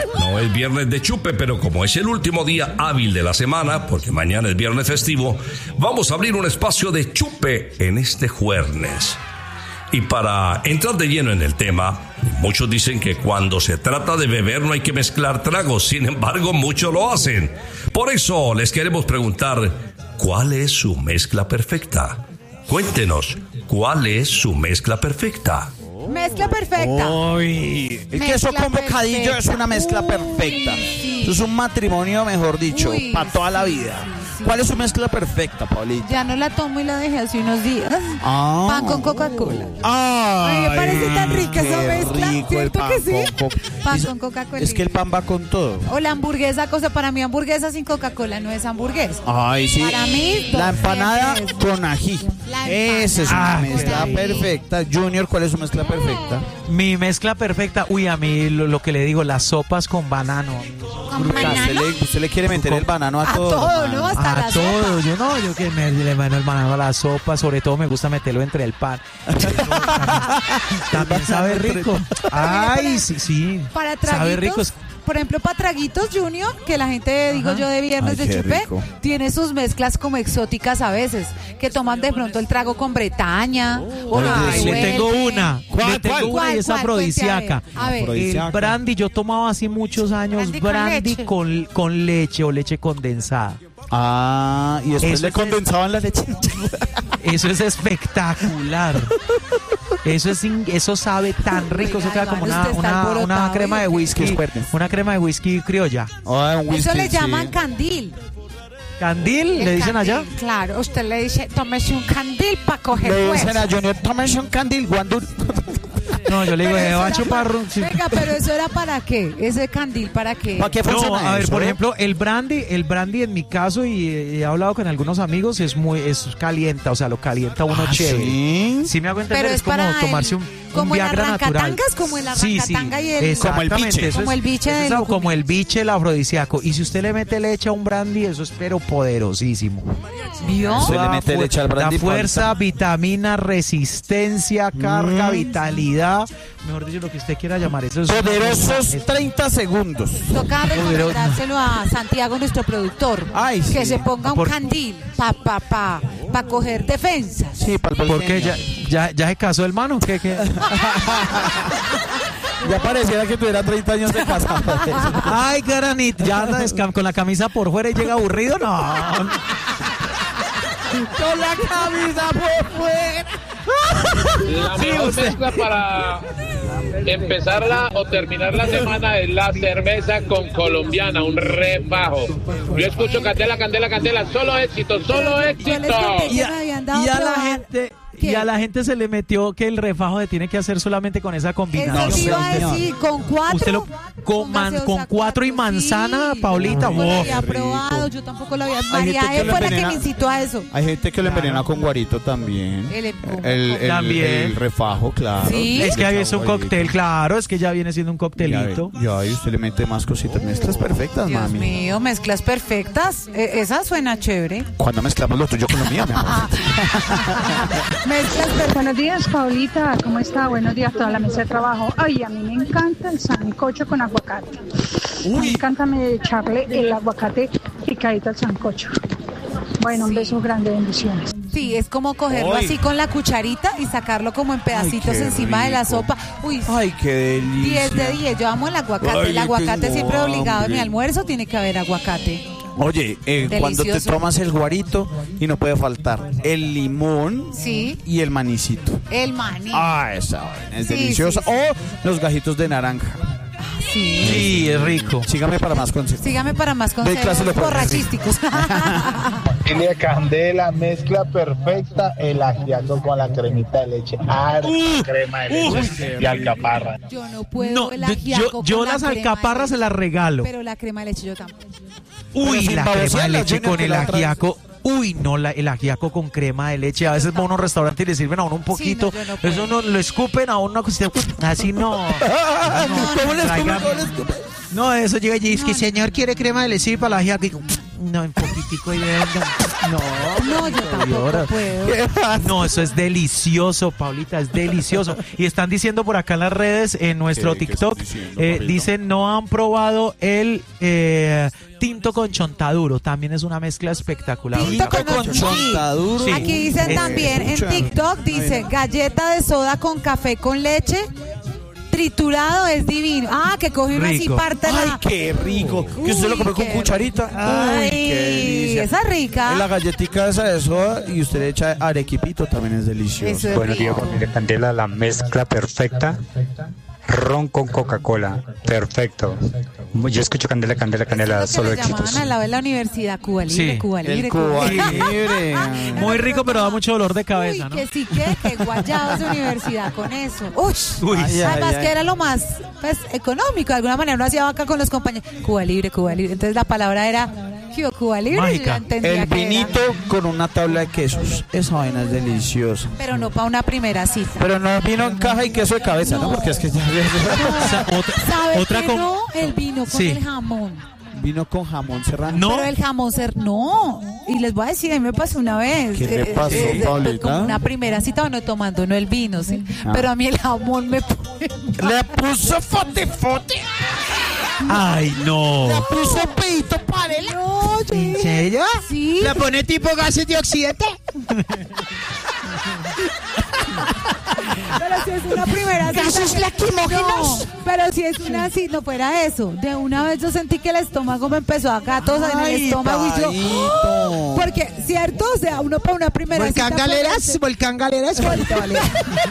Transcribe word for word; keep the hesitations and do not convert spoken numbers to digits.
No es viernes de chupe, pero como es el último día hábil de la semana, porque mañana es viernes festivo, vamos a abrir un espacio de chupe en este jueves. Y para entrar de lleno en el tema, muchos dicen que cuando se trata de beber no hay que mezclar tragos, sin embargo muchos lo hacen. Por eso les queremos preguntar, ¿cuál es su mezcla perfecta? Cuéntenos, ¿cuál es su mezcla perfecta? Mezcla perfecta. Uy, el Mezcla queso con bocadillo perfecta. es una mezcla Uy, perfecta. sí. Eso es un matrimonio, mejor dicho, Uy, para toda la sí, vida. sí. ¿Cuál es su mezcla perfecta, Paulita? Ya no la tomo y la dejé hace unos días. Ah. Pan con Coca-Cola. Ay, Ay, me parece tan rica esa qué mezcla, rico ¿cierto el pan que sí? con Coca- Pan Es- con Coca-Cola. Es que el pan va con todo. O la hamburguesa, cosa para mí hamburguesa sin Coca-Cola no es hamburguesa. Ay, sí. Para mí, La dos empanada veces. con ají. La Esa es una empanada mezcla con ají. perfecta. Junior, ¿cuál es su mezcla perfecta? Mi mezcla perfecta, uy, a mí lo, lo que le digo, las sopas con banano. ¿Con Usted banano? le, usted le quiere meter el banano a, A todo. todo, hermano. ¿no? Hasta A la todo, sopa. yo no, yo que me le mando el banano a la sopa, sobre todo me gusta meterlo entre el pan. también, también sabe rico. Ay, sí, sí. Para Sabe rico. traguitos, por ejemplo, para traguitos, Junior, que la gente, digo yo, de viernes Ay, de qué chupé, rico. tiene sus mezclas como exóticas a veces, que toman de pronto el trago con Bretaña. o Oye, lo Ay, le revuelven. tengo una, ¿Cuál, le tengo cuál? una ¿Cuál, y es cuál? afrodisíaca. Cuente, a ver. A ver. Afrodisíaca. El brandy, yo tomaba hace muchos años Brandy brandy, con con, leche. con, leche o leche condensada. Ah, y después Eso le es- condensaban la leche. Eso es espectacular. Eso es in- eso sabe tan rico, eso queda como Iván, una, usted está una, alborotado, una crema de ¿oye? whisky, Recuerden. una crema de whisky criolla. Ah, un Eso whisky, le llaman sí. candil. ¿Candil? ¿Le El dicen candil, allá? Claro, usted le dice, tómese un candil para coger Le dicen fuerza. a Junior, tómese un candil, guandur. No, yo le digo, Pero eh, eso va a era chupar. para- sí. Venga, pero eso era para qué? Ese candil, ¿para qué? ¿Para qué No, funciona a ver, eso? por ejemplo, el brandy, el brandy en mi caso, y eh, he hablado con algunos amigos, es muy, es calienta, o sea, lo calienta uno Ah, chévere. ¿sí? Sí me hago entender, Pero es, es como para el- tomarse un, un como el Viagra natural. arrancatangas, como el Sí, sí, arrancatanga y el- exactamente, Como el biche. eso Como es- el biche eso de es Lucumí. como el biche, el afrodisíaco. Y si usted le mete leche a un brandy, eso es pero poderosísimo. ¿Vio? Usted le Da mete fu- leche al brandy, Da fuerza, vitamina, resistencia, carga, Mm. vitalidad. Mejor dicho, lo que usted quiera llamar. Eso es Poderosos es- treinta segundos. Toca recomendárselo a Santiago, nuestro productor. Ay, que sí. se ponga un Por- candil pa, pa, pa, pa coger defensas. Sí, para el ¿Por qué? ¿Ya, ya, ya se casó el mano? ¿Qué, qué? Ya pareciera que tuviera treinta años de casado. Ay, Garanit, ya anda descam- con la camisa por fuera y llega aburrido. No. Con la camisa por fuera. La mejor mezcla para empezarla o terminar la semana es la cerveza con colombiana, un refajo. Yo escucho Candela, Candela, Candela, solo éxito, solo Yo éxito. les conté Y que a, me habían dado y a la probar. gente ¿Qué? y a la gente se le metió que el refajo se tiene que hacer solamente con esa combinación. Eso sí iba a señor. decir, con cuatro. Usted lo- con man- gaseosa con cuatro y manzana, sí. Paulita, Yo tampoco lo oh, había qué probado, rico. yo tampoco lo había. gente María que E lo fue la que envenena. me incitó a eso. Hay gente que lo envenena con guarito también. El- El, el- También. el refajo, claro. Sí. es que ahí es un Guarito. cóctel, claro, es que ya viene siendo un Ya, coctelito. ya, y usted le mete más cositas. Mezclas perfectas, Dios mami. mío, mezclas perfectas. E- esa suena chévere. Cuando mezclamos lo tuyo con lo mío, mi amor. Mezclas perfectas. Buenos días, Paulita. ¿Cómo está? Buenos días a toda la mesa de trabajo. Ay, a mí me encanta el sancocho con aguacate. Me encanta me echarle el aguacate picadito al sancocho. Bueno, un beso grande, bendiciones. Sí, es como cogerlo Ay. así con la cucharita y sacarlo como en pedacitos qué encima de la rico. sopa. Uy, Ay, qué delicia. diez de diez. Yo amo el aguacate. Ay, el aguacate tengo siempre obligado en mi hambre. almuerzo tiene que haber aguacate. Oye, eh, cuando te Delicioso. tomas el guarito y no puede faltar el limón Sí, y el manicito. el maní. Ah, esa vaina es Sí, deliciosa. sí, sí. O los gajitos de naranja. Sí. Sí, es rico. Sígame para más consejos. Sígame para más Doy clase consejos de porras. borrachísticos. Familia Candela, mezcla perfecta, el ajiaco con la cremita de leche, harta crema de leche y alcaparra. Yo no puedo No, el yo, ajiaco yo, yo con la las crema de alcaparras se leche. las regalo. Pero la crema de leche yo tampoco. Uy, Pero sin la crema de babosearla, leche Junior, con que el la otra vez- ajiaco. Uy, no, la, el ajiaco con crema de leche. A veces va a unos restaurantes y le sirven a uno un poquito. Sí, no, yo no puedo. Eso no lo escupen a uno una cosita. Así no. ¿Cómo le escupe? Tráigame. ¿Cómo le escupe? No, eso llega y dice No, que no. señor quiere crema de leche para el ajiaco. Y, no, un poquitico y de- No, yo tampoco puedo. No, eso es delicioso, Paulita, es delicioso. Y están diciendo por acá en las redes, en nuestro ¿Qué- qué TikTok, estás diciendo, eh, Pablito? dicen no han probado el eh, tinto con chontaduro. También es una mezcla espectacular. Tinto Ahorita- con Con chontaduro. Sí. Aquí dicen Eh, también en escucha. TikTok, dice galleta de soda con café con leche, triturado es divino. Ah, que coge uno así Rico. parte Ay, la... qué rico. Que usted lo come con qué cucharita. Ay, Uy, qué delicia. esa es rica. En la galletica esa de soda y usted le echa arequipito, también es delicioso. Eso es Buenos días, rico. familia Candela, la mezcla perfecta. Ron con Coca-Cola, perfecto. Yo escucho Candela, Candela, Candela, Eso es lo solo que le llamaban éxitos. al lado de la universidad, Cuba Libre, Sí. Cuba Libre, El Cuba Cuba Libre. Libre. Muy rico, pero da mucho dolor de cabeza, Uy, ¿no? que sí que, que guayaba esa universidad con eso. Uy, Uy, Ay, además ay, que ay. era lo más pues, económico, de alguna manera uno hacía vaca con los compañeros. Cuba Libre, Cuba Libre. Entonces la palabra era ¿qué, Cuba Libre? Mágica. Yo ya entendía El que era. vinito con una tabla de quesos. Esa vaina es deliciosa. Pero no para una primera cita. Pero no vino en caja y queso de cabeza, ¿no? No. Porque es que ya O sea, otra, ¿Sabe otra qué con- no? El vino con Sí. el jamón. vino con jamón serrano. No. Pero el jamón ser no. Y les voy a decir, a mí me pasó una vez. ¿Qué le pasó, Paulita? Como una primera cita, bueno, tomando no el vino, ¿sí? Ah. Pero a mí el jamón me Le puso fote fote. Ay, no. Le puso pedito para él. No, yo- ¿En serio? Sí. ¿Le pone tipo gases de occidente? Pero si es una primera cita. ¿Gases que- lacrimógenos? No, pero si es una cita, no fuera eso. De una vez yo sentí que el estómago me empezó a gatos en el Ay, estómago y yo. Paito. ¡Oh! Porque, cierto, o sea, uno para una primera Volcán cita. puede Galeras, ser- Volcán Galeras. Volcán Galeras.